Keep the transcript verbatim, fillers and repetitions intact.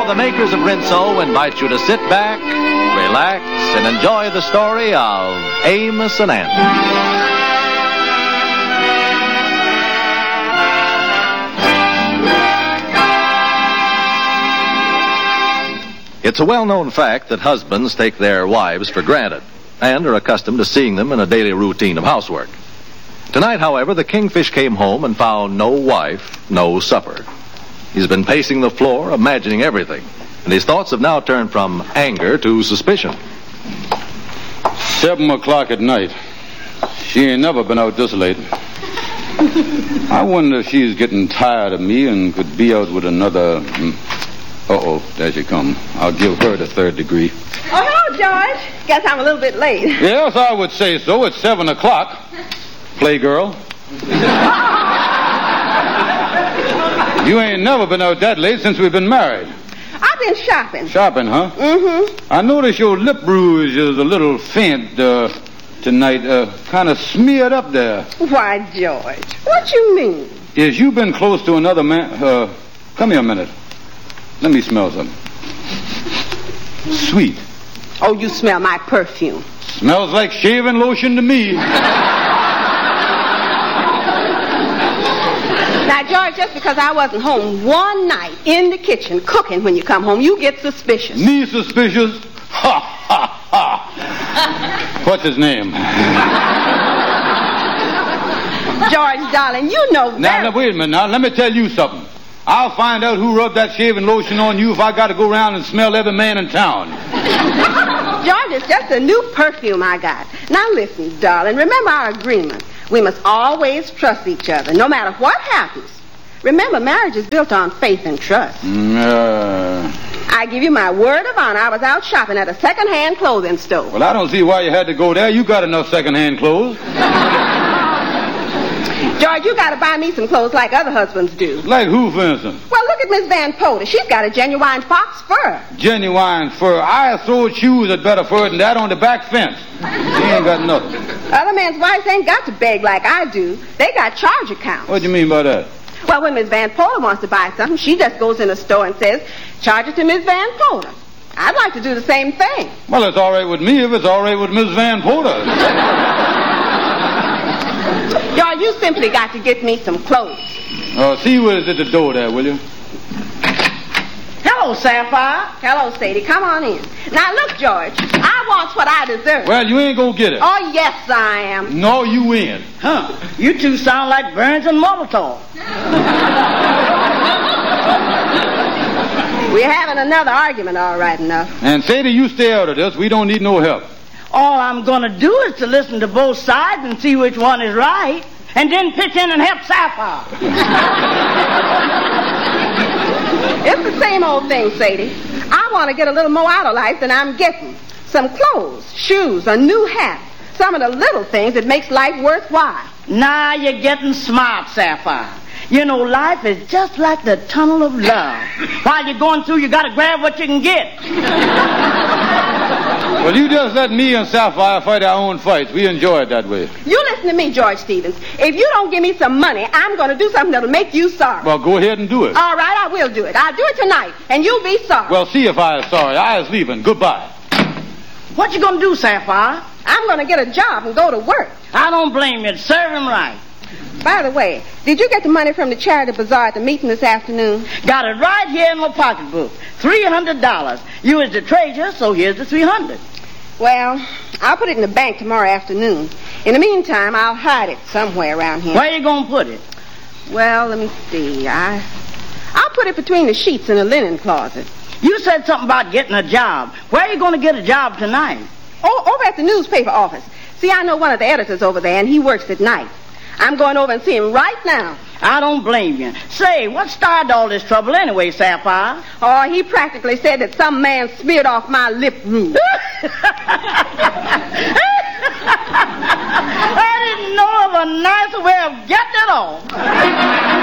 Now, the makers of Rinso invite you to sit back, relax, and enjoy the story of Amos and Andy. It's a well-known fact that husbands take their wives for granted and are accustomed to seeing them in a daily routine of housework. Tonight, however, the Kingfish came home and found no wife, no supper. He's been pacing the floor, imagining everything, and his thoughts have now turned from anger to suspicion. Seven o'clock at night. She ain't never been out this late. I wonder if she's getting tired of me and could be out with another... Uh-oh, there she come. I'll give her the third degree. Oh, hello, George. Guess I'm a little bit late. Yes, I would say so. It's seven o'clock. Playgirl. You ain't never been out that late since we've been married. I've been shopping. Shopping, huh? Mm-hmm. I notice your lip rouge is a little faint uh, tonight. Uh, kind of smeared up there. Why, George, what you mean? Is you been close to another man? Uh, come here a minute. Let me smell something. Sweet. Oh, you smell my perfume. Smells like shaving lotion to me. Now, George, just because I wasn't home one night in the kitchen cooking when you come home, you get suspicious. Me suspicious? Ha, ha, ha. What's his name? George, darling, you know that. Now, now, wait a minute. Now, let me tell you something. I'll find out who rubbed that shaving lotion on you if I got to go around and smell every man in town. George, it's just a new perfume I got. Now listen, darling, remember our agreement. We must always trust each other, no matter what happens. Remember, marriage is built on faith and trust. Mm, uh... I give you my word of honor, I was out shopping at a second-hand clothing store. Well, I don't see why you had to go there. You got enough second-hand clothes. George, you got to buy me some clothes like other husbands do. Like who, for instance? Well, look at Miss Van Poter. She's got a genuine fox fur. Genuine fur. I have sold shoes that better fur than that on the back fence. She ain't got nothing. Other men's wives ain't got to beg like I do. They got charge accounts. What do you mean by that? Well, when Miss Van Poter wants to buy something, she just goes in a store and says, charge it to Miss Van Poter. I'd like to do the same thing. Well, it's all right with me if it's all right with Miss Van Poter. George, you simply got to get me some clothes. Uh, see what is at the door there, will you? Hello, Sapphire. Hello, Sadie. Come on in. Now, look, George, I want what I deserve. Well, you ain't gonna get it. Oh, yes, I am. No, you ain't. Huh. You two sound like Burns and Molotov. We're having another argument, all right enough. And Sadie, you stay out of this. We don't need no help. All I'm going to do is to listen to both sides and see which one is right, and then pitch in and help Sapphire. It's the same old thing, Sadie. I want to get a little more out of life than I'm getting. Some clothes, shoes, a new hat. Some of the little things that makes life worthwhile. Now you're getting smart, Sapphire. You know, life is just like the tunnel of love. While you're going through, you got to grab what you can get. Well, you just let me and Sapphire fight our own fights. We enjoy it that way. You listen to me, George Stevens. If you don't give me some money, I'm going to do something that'll make you sorry. Well, go ahead and do it. All right, I will do it. I'll do it tonight, and you'll be sorry. Well, see if I is sorry. I is leaving. Goodbye. What you going to do, Sapphire? I'm going to get a job and go to work. I don't blame you. Serve him right. By the way, did you get the money from the charity bazaar at the meeting this afternoon? Got it right here in my pocketbook. three hundred dollars. You is the treasurer, so here's the three hundred dollars. Well, I'll put it in the bank tomorrow afternoon. In the meantime, I'll hide it somewhere around here. Where you going to put it? Well, let me see. I, I'll put it between the sheets in the linen closet. You said something about getting a job. Where are you going to get a job tonight? Oh, over at the newspaper office. See, I know one of the editors over there, and he works at night. I'm going over and see him right now. I don't blame you. Say, what started all this trouble anyway, Sapphire? Oh, he practically said that some man smeared off my lip rouge. I didn't know of a nicer way of getting it off.